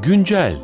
Güncel.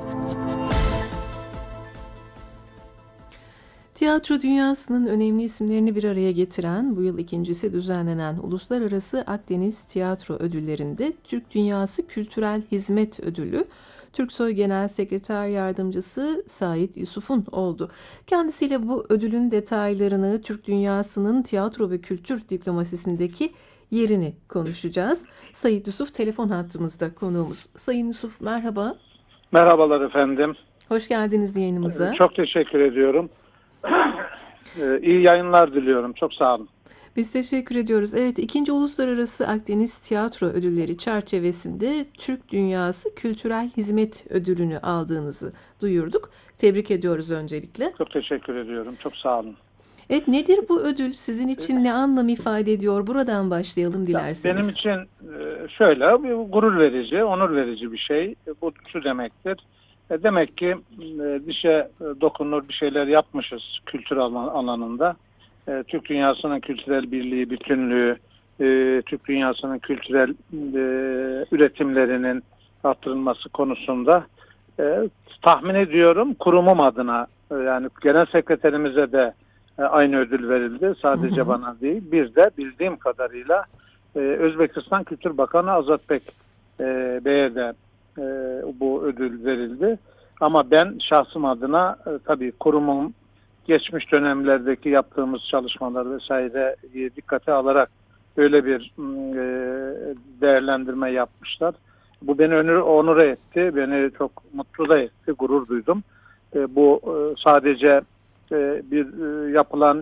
Tiyatro dünyasının önemli isimlerini bir araya getiren, bu yıl ikincisi düzenlenen Uluslararası Akdeniz Tiyatro Ödülleri'nde Türk Dünyası Kültürel Hizmet Ödülü, Türksoy Genel Sekreter Yardımcısı Sait Yusuf'un oldu. Kendisiyle bu ödülün detaylarını, Türk dünyasının tiyatro ve kültür diplomasisindeki yerini konuşacağız. Sait Yusuf telefon hattımızda konuğumuz. Sayın Yusuf merhaba, Merhabalar efendim. hoş geldiniz yayınımıza. Çok teşekkür ediyorum. İyi yayınlar diliyorum. Çok sağ olun. Biz teşekkür ediyoruz. Evet, ikinci Uluslararası Akdeniz Tiyatro Ödülleri çerçevesinde Türk Dünyası Kültürel Hizmet Ödülünü aldığınızı duyurduk. Tebrik ediyoruz öncelikle. Çok teşekkür ediyorum. Çok sağ olun. Evet, nedir bu ödül? Sizin için ne anlam ifade ediyor? Buradan başlayalım dilerseniz. Benim için şöyle bir gurur verici, onur verici bir şey. Bu şu demektir. Demek ki bir şey dokunur, bir şeyler yapmışız kültür alanında. Türk dünyasının kültürel birliği, bütünlüğü, Türk dünyasının kültürel üretimlerinin arttırılması konusunda tahmin ediyorum kurumum adına yani genel sekreterimize de aynı ödül verildi. Sadece bana değil. Bir de bildiğim kadarıyla Özbekistan Kültür Bakanı Azatbek Bey'e de bu ödül verildi. Ama ben şahsım adına tabii kurumum geçmiş dönemlerdeki yaptığımız çalışmalar vesaire dikkate alarak böyle bir değerlendirme yapmışlar. Bu beni onur etti, beni çok mutlu da etti, gurur duydum. Bu sadece bir yapılan